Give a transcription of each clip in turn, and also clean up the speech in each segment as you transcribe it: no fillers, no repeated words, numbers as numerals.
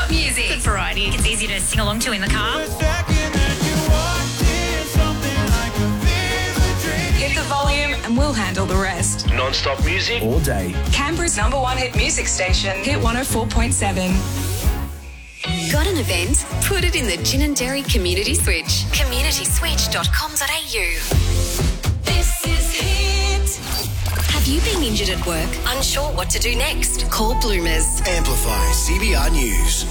Non-stop music. Good variety. It's easy to sing along to in the car. Hit the volume and we'll handle the rest. Non-stop music all day. Canberra's #1 hit music station. Hit 104.7. Got an event? Put it in the Gin and Dairy Community Switch. communityswitch.com.au. This is Hit. Have you been injured at work? Unsure what to do next? Call Bloomers. Amplify CBR News.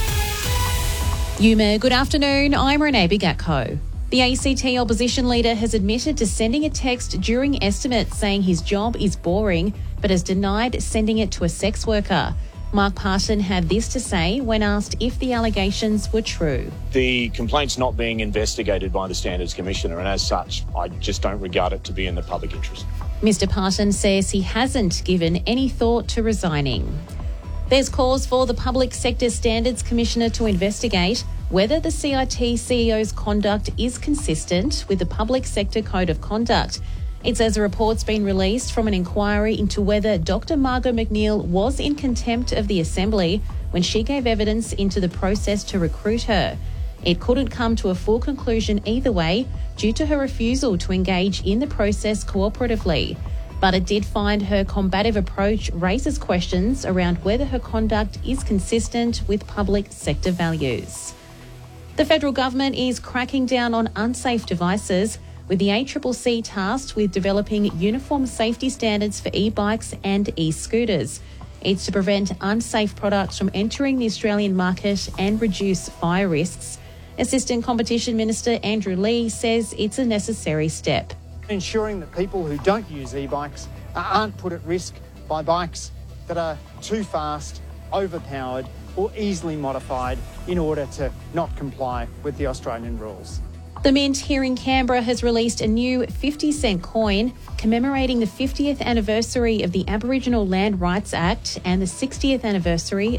Yuma, good afternoon. I'm Renee Bigatko. The ACT opposition leader has admitted to sending a text during estimates saying his job is boring, but has denied sending it to a sex worker. Mark Parton had this to say when asked if the allegations were true. The complaint's not being investigated by the Standards Commissioner, and as such, I just don't regard it to be in the public interest. Mr. Parton says he hasn't given any thought to resigning. There's cause for the Public Sector Standards Commissioner to investigate whether the CIT CEO's conduct is consistent with the Public Sector Code of Conduct. It says a report's been released from an inquiry into whether Dr. Margot McNeil was in contempt of the Assembly when she gave evidence into the process to recruit her. It couldn't come to a full conclusion either way due to her refusal to engage in the process cooperatively. But it did find her combative approach raises questions around whether her conduct is consistent with public sector values. The federal government is cracking down on unsafe devices, with the ACCC tasked with developing uniform safety standards for e-bikes and e-scooters. It's to prevent unsafe products from entering the Australian market and reduce fire risks. Assistant Competition Minister Andrew Lee says it's a necessary step. Ensuring that people who don't use e-bikes aren't put at risk by bikes that are too fast, overpowered or easily modified in order to not comply with the Australian rules. The Mint here in Canberra has released a new 50-cent coin commemorating the 50th anniversary of the Aboriginal Land Rights Act and the 60th anniversary